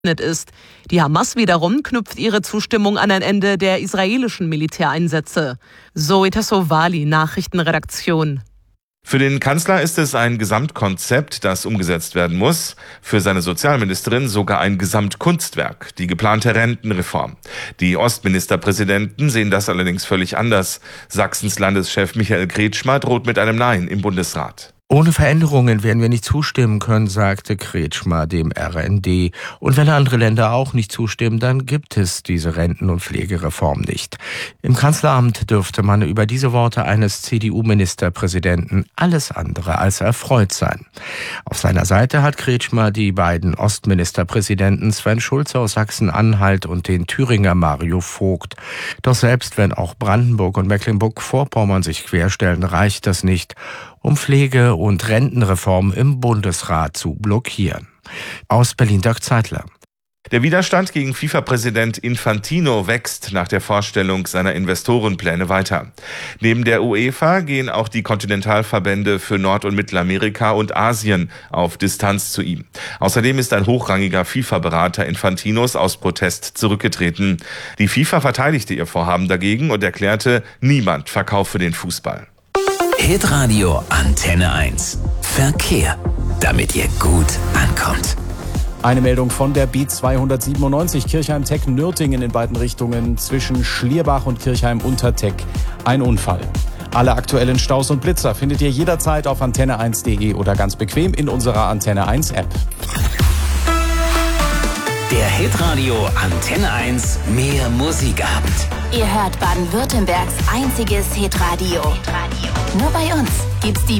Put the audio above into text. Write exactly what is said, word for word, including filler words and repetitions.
ist. Die Hamas wiederum knüpft ihre Zustimmung an ein Ende der israelischen Militäreinsätze. Zoe Tassovali, Nachrichtenredaktion. Für den Kanzler ist es ein Gesamtkonzept, das umgesetzt werden muss. Für seine Sozialministerin sogar ein Gesamtkunstwerk, die geplante Rentenreform. Die Ostministerpräsidenten sehen das allerdings völlig anders. Sachsens Landeschef Michael Kretschmer droht mit einem Nein im Bundesrat. Ohne Veränderungen werden wir nicht zustimmen können, sagte Kretschmer dem R N D. Und wenn andere Länder auch nicht zustimmen, dann gibt es diese Renten- und Pflegereform nicht. Im Kanzleramt dürfte man über diese Worte eines C D U-Ministerpräsidenten alles andere als erfreut sein. Auf seiner Seite hat Kretschmer die beiden Ostministerpräsidenten Sven Schulze aus Sachsen-Anhalt und den Thüringer Mario Vogt. Doch selbst wenn auch Brandenburg und Mecklenburg-Vorpommern sich querstellen, reicht das nicht, um Pflege- und Rentenreform im Bundesrat zu blockieren. Aus Berlin Dirk Zeitler. Der Widerstand gegen FIFA-Präsident Infantino wächst nach der Vorstellung seiner Investorenpläne weiter. Neben der UEFA gehen auch die Kontinentalverbände für Nord- und Mittelamerika und Asien auf Distanz zu ihm. Außerdem ist ein hochrangiger FIFA-Berater Infantinos aus Protest zurückgetreten. Die FIFA verteidigte ihr Vorhaben dagegen und erklärte, niemand verkaufe den Fußball. Hitradio Antenne eins. Verkehr, damit ihr gut ankommt. Eine Meldung von der B zweihundertsiebenundneunzig Kirchheim-Teck-Nürtingen in beiden Richtungen zwischen Schlierbach und Kirchheim-Unterteck. Ein Unfall. Alle aktuellen Staus und Blitzer findet ihr jederzeit auf antenne eins punkt de oder ganz bequem in unserer Antenne eins App. Der Hitradio Antenne eins Mehr Musikabend. Ihr hört Baden-Württembergs einziges Hitradio. Nur bei uns gibt's die